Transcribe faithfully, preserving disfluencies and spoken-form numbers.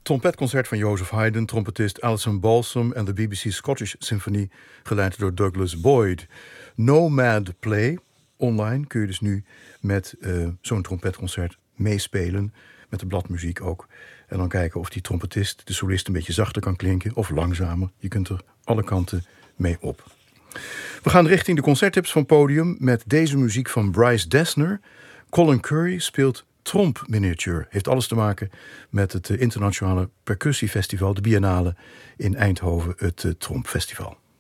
Trompetconcert van Joseph Haydn, trompetist Alison Balsam en de B B C Scottish Symphony, geleid door Douglas Boyd. Nomad Play, online kun je dus nu met uh, zo'n trompetconcert meespelen, met de bladmuziek ook. En dan kijken of die trompetist, de solist, een beetje zachter kan klinken of langzamer. Je kunt er alle kanten mee op. We gaan richting de concerttips van Podium met deze muziek van Bryce Dessner. Colin Curry speelt Tromp Miniature. Heeft alles te maken met het internationale percussiefestival, de Biennale in Eindhoven, het Trompfestival.